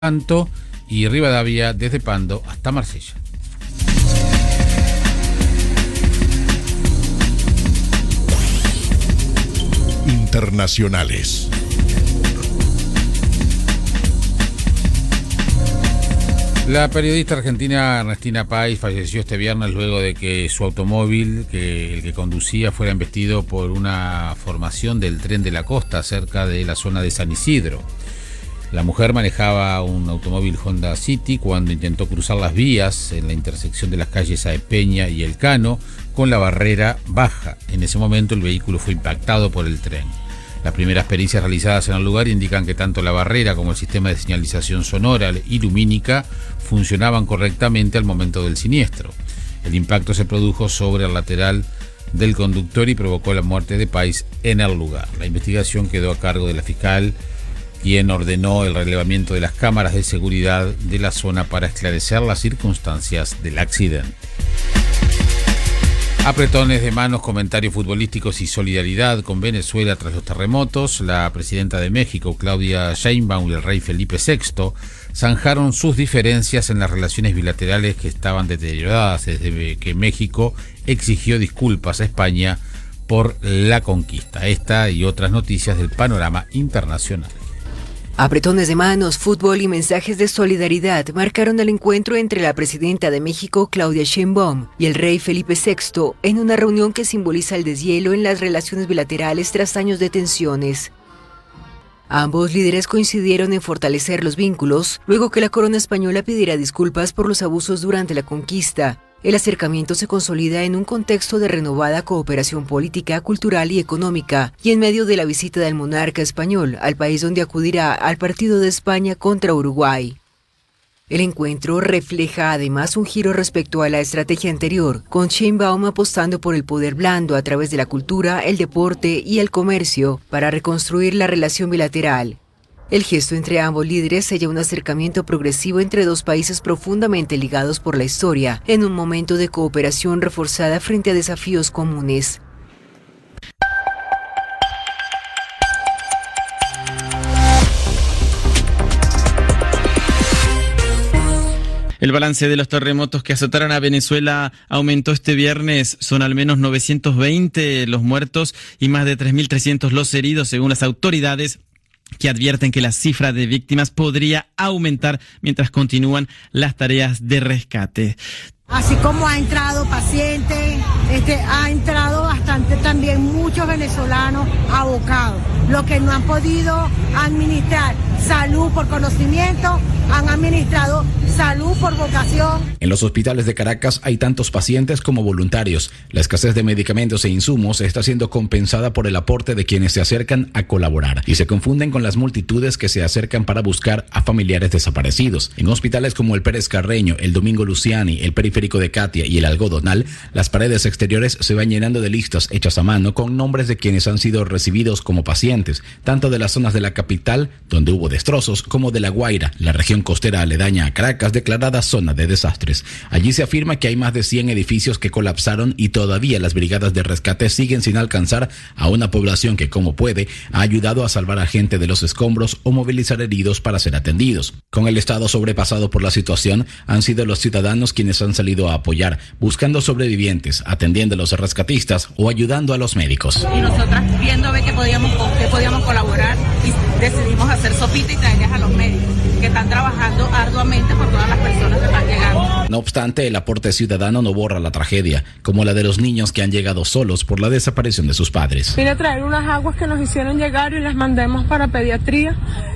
Lepanto y Rivadavia desde Pando hasta Marsella. Internacionales. La periodista argentina Ernestina Pais falleció este viernes luego de que su automóvil, el que conducía, fuera embestido por una formación del Tren de la Costa cerca de la zona de San Isidro. La mujer manejaba un automóvil Honda City cuando intentó cruzar las vías en la intersección de las calles Aepeña y Elcano con la barrera baja. En ese momento el vehículo fue impactado por el tren. Las primeras pericias realizadas en el lugar indican que tanto la barrera como el sistema de señalización sonora y lumínica funcionaban correctamente al momento del siniestro. El impacto se produjo sobre el lateral del conductor y provocó la muerte de Pais en el lugar. La investigación quedó a cargo de la fiscal, quien ordenó el relevamiento de las cámaras de seguridad de la zona para esclarecer las circunstancias del accidente. Apretones de manos, comentarios futbolísticos y solidaridad con Venezuela tras los terremotos. La presidenta de México, Claudia Sheinbaum, y el rey Felipe VI zanjaron sus diferencias en las relaciones bilaterales que estaban deterioradas desde que México exigió disculpas a España por la conquista. Esta y otras noticias del panorama internacional. Apretones de manos, fútbol y mensajes de solidaridad marcaron el encuentro entre la presidenta de México, Claudia Sheinbaum, y el rey Felipe VI en una reunión que simboliza el deshielo en las relaciones bilaterales tras años de tensiones. Ambos líderes coincidieron en fortalecer los vínculos luego que la corona española pidiera disculpas por los abusos durante la conquista. El acercamiento se consolida en un contexto de renovada cooperación política, cultural y económica, y en medio de la visita del monarca español al país donde acudirá al partido de España contra Uruguay. El encuentro refleja además un giro respecto a la estrategia anterior, con Sheinbaum apostando por el poder blando a través de la cultura, el deporte y el comercio para reconstruir la relación bilateral. El gesto entre ambos líderes sella un acercamiento progresivo entre dos países profundamente ligados por la historia, en un momento de cooperación reforzada frente a desafíos comunes. El balance de los terremotos que azotaron a Venezuela aumentó este viernes. Son al menos 920 los muertos y más de 3.300 los heridos, según las autoridades, que advierten que la cifra de víctimas podría aumentar mientras continúan las tareas de rescate. Así como ha entrado pacientes, ha entrado bastante también muchos venezolanos abocados, los que no han podido administrar salud por conocimiento, han administrado salud por vocación. En los hospitales de Caracas hay tantos pacientes como voluntarios. La escasez de medicamentos e insumos está siendo compensada por el aporte de quienes se acercan a colaborar y se confunden con las multitudes que se acercan para buscar a familiares desaparecidos. En hospitales como el Pérez Carreño, el Domingo Luciani, el Periférico de Catia y el Algodonal, las paredes exteriores se van llenando de listas hechas a mano con nombres de quienes han sido recibidos como pacientes, tanto de las zonas de la capital, donde hubo destrozos, como de La Guaira, la región costera aledaña a Caracas, declarada zona de desastres. Allí se afirma que hay más de 100 edificios que colapsaron y todavía las brigadas de rescate siguen sin alcanzar a una población que, como puede, ha ayudado a salvar a gente de los escombros o movilizar heridos para ser atendidos. Con el estado sobrepasado por la situación, han sido los ciudadanos quienes han salido a apoyar, buscando sobrevivientes, atendiendo a los rescatistas o ayudando a los médicos. Y nosotras viendo a ver que podíamos colaborar y decidimos hacer sopita y traerles a los médicos que están trabajando arduamente por todas las personas que están llegando. No obstante, el aporte ciudadano no borra la tragedia, como la de los niños que han llegado solos por la desaparición de sus padres. Vine a traer unas aguas que nos hicieron llegar y las mandamos para pediatría,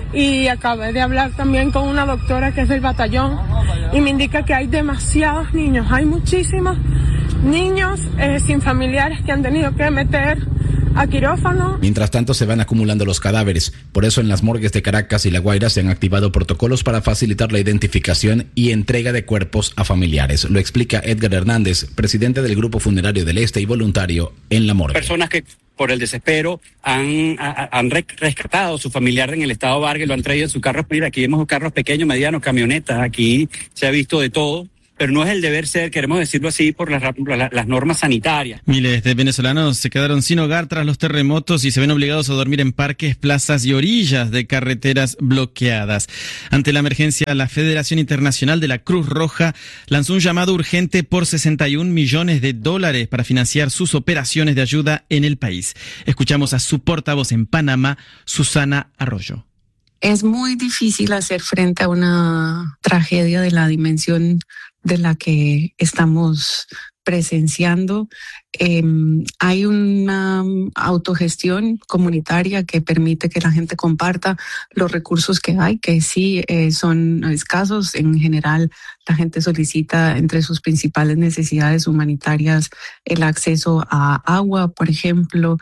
y acabé de hablar también con una doctora que es del batallón y me indica que hay demasiados niños, hay muchísimos niños sin familiares que han tenido que meter a quirófano. Mientras tanto, se van acumulando los cadáveres. Por eso en las morgues de Caracas y La Guaira se han activado protocolos para facilitar la identificación y entrega de cuerpos a familiares. Lo explica Edgar Hernández, presidente del Grupo Funerario del Este y voluntario en la morgue. Personas que por el desespero han rescatado a su familiar en el estado Vargas y lo han traído en su carro. Mira, aquí vemos carros pequeños, medianos, camionetas. Aquí se ha visto de todo. pero no es el deber ser, queremos decirlo así, por las normas sanitarias. Miles de venezolanos se quedaron sin hogar tras los terremotos y se ven obligados a dormir en parques, plazas y orillas de carreteras bloqueadas. Ante la emergencia, la Federación Internacional de la Cruz Roja lanzó un llamado urgente por $61 millones para financiar sus operaciones de ayuda en el país. Escuchamos a su portavoz en Panamá, Susana Arroyo. Es muy difícil hacer frente a una tragedia de la dimensión de la que estamos presenciando. Hay una autogestión comunitaria que permite que la gente comparta los recursos que hay, que sí son escasos. En general, la gente solicita entre sus principales necesidades humanitarias el acceso a agua, por ejemplo,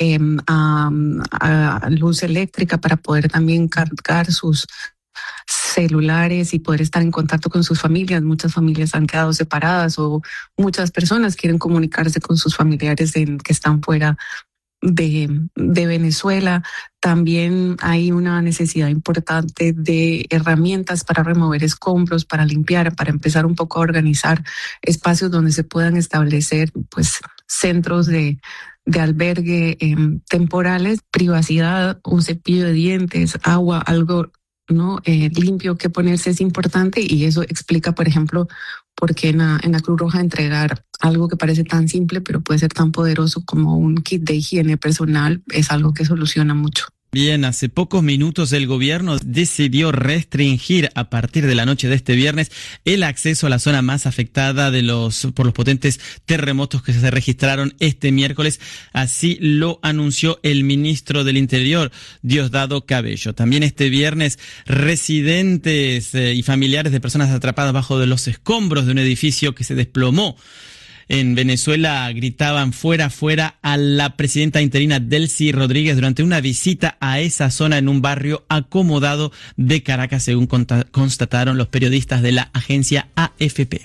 a luz eléctrica para poder también cargar sus celulares y poder estar en contacto con sus familias. Muchas familias han quedado separadas o muchas personas quieren comunicarse con sus familiares que están fuera de Venezuela. También hay una necesidad importante de herramientas para remover escombros, para limpiar, para empezar un poco a organizar espacios donde se puedan establecer pues centros de albergue temporales, privacidad, un cepillo de dientes, agua, algo limpio que ponerse es importante, y eso explica, por ejemplo, por qué en la Cruz Roja entregar algo que parece tan simple pero puede ser tan poderoso como un kit de higiene personal es algo que soluciona mucho. Bien, hace pocos minutos el gobierno decidió restringir a partir de la noche de este viernes el acceso a la zona más afectada por los potentes terremotos que se registraron este miércoles. Así lo anunció el ministro del Interior, Diosdado Cabello. También este viernes, residentes y familiares de personas atrapadas bajo de los escombros de un edificio que se desplomó en Venezuela gritaban fuera, fuera a la presidenta interina Delcy Rodríguez durante una visita a esa zona en un barrio acomodado de Caracas, según constataron los periodistas de la agencia AFP.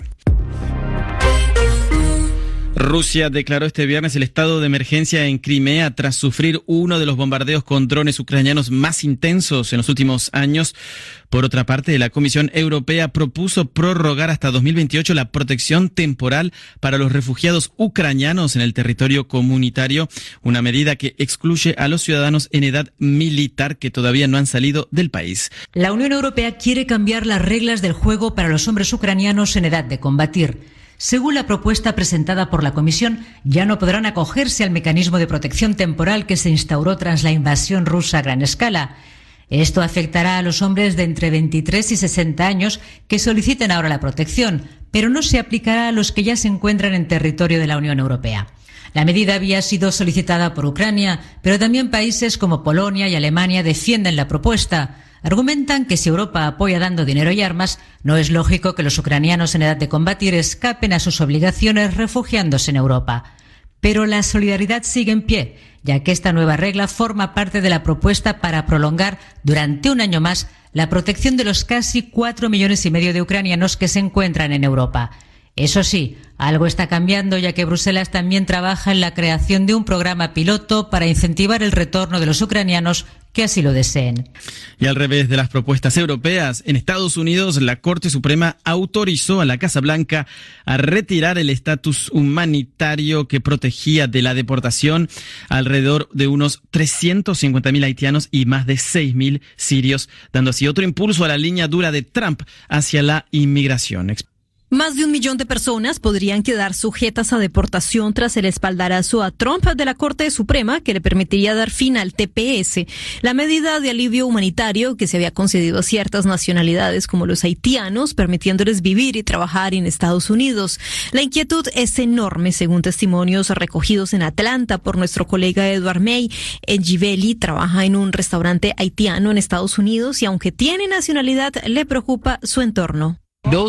Rusia declaró este viernes el estado de emergencia en Crimea tras sufrir uno de los bombardeos con drones ucranianos más intensos en los últimos años. Por otra parte, la Comisión Europea propuso prorrogar hasta 2028 la protección temporal para los refugiados ucranianos en el territorio comunitario, una medida que excluye a los ciudadanos en edad militar que todavía no han salido del país. La Unión Europea quiere cambiar las reglas del juego para los hombres ucranianos en edad de combatir. Según la propuesta presentada por la Comisión, ya no podrán acogerse al mecanismo de protección temporal que se instauró tras la invasión rusa a gran escala. Esto afectará a los hombres de entre 23 y 60 años que soliciten ahora la protección, pero no se aplicará a los que ya se encuentran en territorio de la Unión Europea. La medida había sido solicitada por Ucrania, pero también países como Polonia y Alemania defienden la propuesta. Argumentan que si Europa apoya dando dinero y armas, no es lógico que los ucranianos en edad de combatir escapen a sus obligaciones refugiándose en Europa. Pero la solidaridad sigue en pie, ya que esta nueva regla forma parte de la propuesta para prolongar durante un año más la protección de los casi 4,5 millones de ucranianos que se encuentran en Europa. Eso sí, algo está cambiando, ya que Bruselas también trabaja en la creación de un programa piloto para incentivar el retorno de los ucranianos que así lo deseen. Y al revés de las propuestas europeas, en Estados Unidos la Corte Suprema autorizó a la Casa Blanca a retirar el estatus humanitario que protegía de la deportación alrededor de unos 350.000 haitianos y más de 6.000 sirios, dando así otro impulso a la línea dura de Trump hacia la inmigración. Más de 1 millón de personas podrían quedar sujetas a deportación tras el espaldarazo a Trump de la Corte Suprema que le permitiría dar fin al TPS, la medida de alivio humanitario que se había concedido a ciertas nacionalidades como los haitianos, permitiéndoles vivir y trabajar en Estados Unidos. La inquietud es enorme, según testimonios recogidos en Atlanta por nuestro colega Edward May. Njibeli trabaja en un restaurante haitiano en Estados Unidos y aunque tiene nacionalidad, le preocupa su entorno.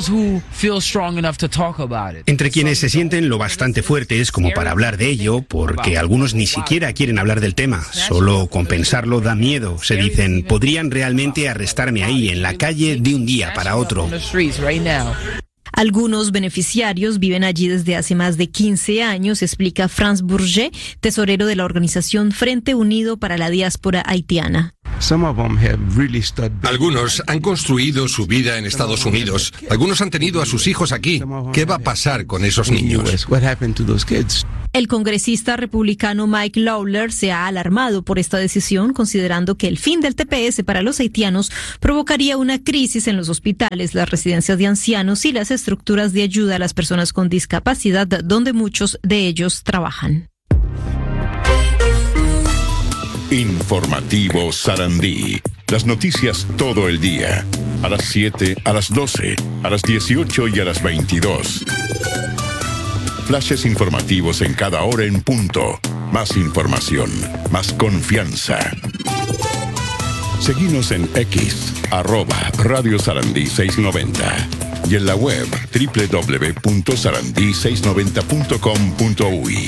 Entre quienes se sienten lo bastante fuertes como para hablar de ello, porque algunos ni siquiera quieren hablar del tema, solo con pensarlo da miedo. Se dicen, podrían realmente arrestarme ahí, en la calle, de un día para otro. Algunos beneficiarios viven allí desde hace más de 15 años, explica Franz Bourget, tesorero de la organización Frente Unido para la Diáspora Haitiana. Algunos han construido su vida en Estados Unidos. Algunos han tenido a sus hijos aquí. ¿Qué va a pasar con esos niños? El congresista republicano Mike Lawler se ha alarmado por esta decisión, considerando que el fin del TPS para los haitianos provocaría una crisis en los hospitales, las residencias de ancianos y las estructuras de ayuda a las personas con discapacidad, donde muchos de ellos trabajan. Informativo Sarandí. Las noticias todo el día. A las 7, a las 12, a las 18 y a las 22. Flashes informativos en cada hora en punto. Más información, más confianza. Seguinos en X, @Radio Sarandí 690. Y en la web www.sarandí690.com.uy.